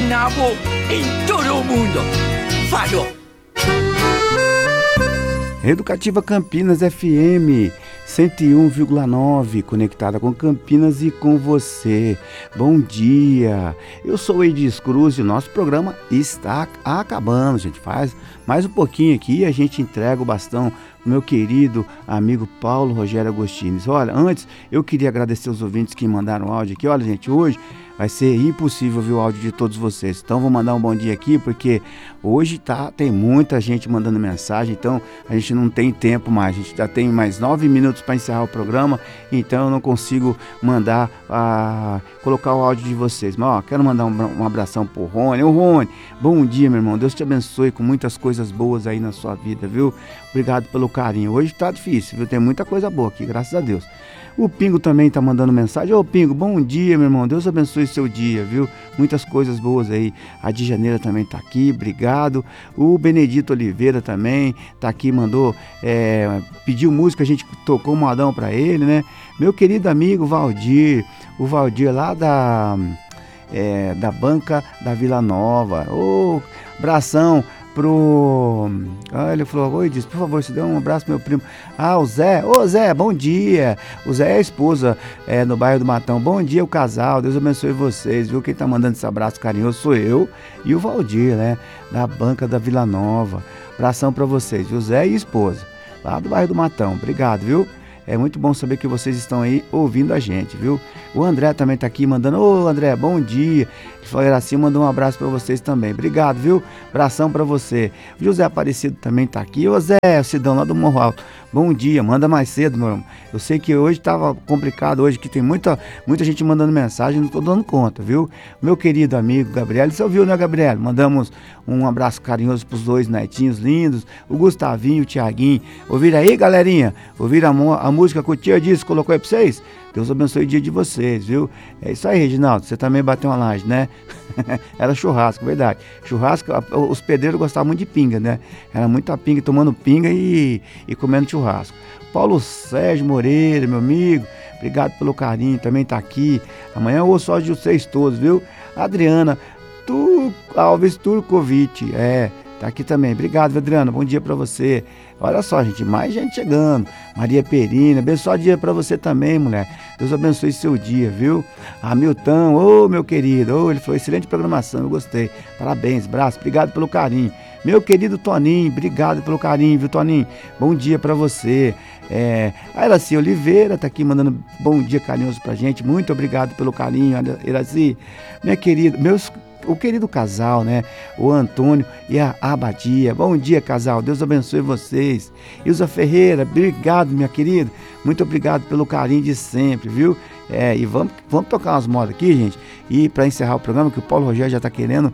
dominava em todo o mundo. Falhou. Educativa Campinas FM 101,9, conectada com Campinas e com você. Bom dia, eu sou o Edis Cruz e o nosso programa está acabando. A gente faz mais um pouquinho aqui e a gente entrega o bastão pro meu querido amigo Paulo Rogério Agostines. Olha, antes eu queria agradecer os ouvintes que mandaram áudio aqui. Olha, gente, hoje vai ser impossível ouvir o áudio de todos vocês. Então vou mandar um bom dia aqui, porque hoje tem muita gente mandando mensagem, então a gente não tem tempo mais. A gente já tem mais 9 minutos para encerrar o programa, então eu não consigo mandar, colocar o áudio de vocês. Mas ó, quero mandar um abração pro Rony. Ô Rony, bom dia, meu irmão. Deus te abençoe com muitas coisas boas aí na sua vida, viu? Obrigado pelo carinho. Hoje tá difícil, viu? Tem muita coisa boa aqui, graças a Deus. O Pingo também tá mandando mensagem. Ô Pingo, bom dia, meu irmão. Deus abençoe seu dia, viu? Muitas coisas boas aí. A Dijaneira também tá aqui, obrigado. O Benedito Oliveira também tá aqui, mandou, pediu música, a gente tocou um modão pra ele, né? Meu querido amigo Valdir, o Valdir lá da banca da Vila Nova. Ô, abração pro... ele falou, oi, disse, por favor, você dê um abraço pro meu primo. O Zé. Ô Zé, bom dia. O Zé é a esposa no bairro do Matão. Bom dia, o casal. Deus abençoe vocês, viu? Quem tá mandando esse abraço carinhoso sou eu e o Valdir, né? Da banca da Vila Nova. Abração pra vocês, viu? Zé e esposa, lá do bairro do Matão. Obrigado, viu? É muito bom saber que vocês estão aí ouvindo a gente, viu? O André também tá aqui mandando, ô André, bom dia. Ele falou assim, mandou um abraço pra vocês também. Obrigado, viu? Abração pra você. O José Aparecido também tá aqui. Ô Zé, o Cidão lá do Morro Alto. Bom dia, manda mais cedo, meu irmão. Eu sei que hoje tava complicado, hoje que tem muita gente mandando mensagem, não tô dando conta, viu? Meu querido amigo Gabriel, você ouviu, né, Gabriel? Mandamos um abraço carinhoso pros dois netinhos lindos, o Gustavinho e o Tiaguinho. Ouviram aí, galerinha? Ouviram a música que o Tia disse, colocou aí pra vocês? Deus abençoe o dia de vocês, viu? É isso aí, Reginaldo, você também bateu uma laje, né? Era churrasco, verdade. Churrasco, os pedreiros gostavam muito de pinga, né? Era muita pinga, tomando pinga e comendo churrasco. Paulo Sérgio Moreira, meu amigo, obrigado pelo carinho, também tá aqui. Amanhã eu ouço de vocês todos, viu? Adriana Alves Turkovic, tá aqui também. Obrigado, Adriana, bom dia pra você. Olha só, gente, mais gente chegando. Maria Perina, abençoado dia pra você também, mulher. Deus abençoe seu dia, viu? Hamilton, meu querido, ele falou, excelente programação, eu gostei. Parabéns, braço, obrigado pelo carinho. Meu querido Toninho, obrigado pelo carinho, viu, Toninho? Bom dia pra você. A Iraci Oliveira tá aqui mandando bom dia carinhoso pra gente. Muito obrigado pelo carinho, Iraci. Minha querida, o querido casal, né? O Antônio e a Abadia. Bom dia, casal. Deus abençoe vocês. Ilza Ferreira, obrigado, minha querida. Muito obrigado pelo carinho de sempre, viu? E vamos tocar umas modas aqui, gente. E para encerrar o programa, que o Paulo Rogério já tá querendo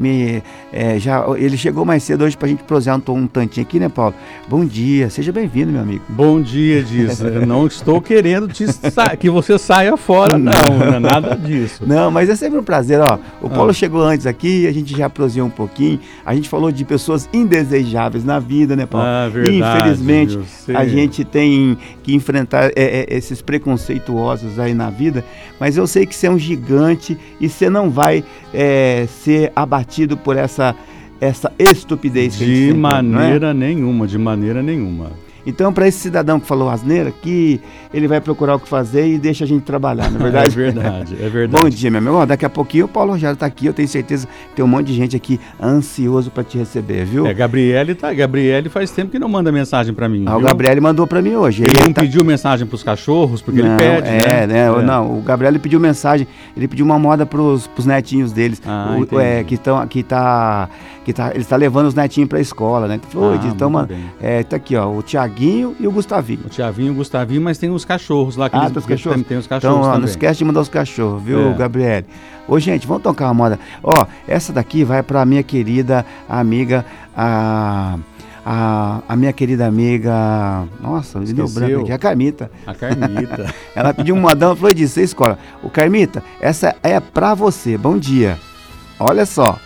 ele chegou mais cedo hoje pra gente prosear um tantinho aqui, né, Paulo? Bom dia, seja bem-vindo, meu amigo. Bom dia, Diz. Eu não estou querendo que você saia fora, não é nada disso. Não, mas é sempre um prazer, ó. O Paulo chegou antes aqui, a gente já proseou um pouquinho, a gente falou de pessoas indesejáveis na vida, né, Paulo? Verdade. E, infelizmente, a gente tem que enfrentar esses preconceituosos aí na vida, mas eu sei que você é um gigante e você não vai ser abatido por essa estupidez que de maneira nenhuma, de maneira nenhuma. Então, para esse cidadão que falou asneira, que ele vai procurar o que fazer e deixa a gente trabalhar, não é verdade? É verdade. Bom dia, meu amigo. Daqui a pouquinho o Paulo Rogério tá aqui, eu tenho certeza que tem um monte de gente aqui ansioso para te receber, viu? Gabriele faz tempo que não manda mensagem para mim. O Gabriele mandou para mim hoje. Ele não pediu mensagem pros cachorros, porque ele pede, né? Não, o Gabriele pediu mensagem, ele pediu uma moda pros netinhos deles, ele está levando os netinhos para a escola, né? Então, tá aqui, ó, o Tiaguinho e o Gustavinho. O Tiaguinho e o Gustavinho, mas tem os cachorros lá. Tem os cachorros então, também. Não esquece de mandar os cachorros, viu, Gabriele? Ô, gente, vamos tocar uma moda. Ó, essa daqui vai pra minha querida amiga, a minha querida amiga, nossa, me deu branco aqui, a Carmita. Ela pediu um modão, falou disso, você escola. Ô, Carmita, essa é pra você, bom dia. Olha só.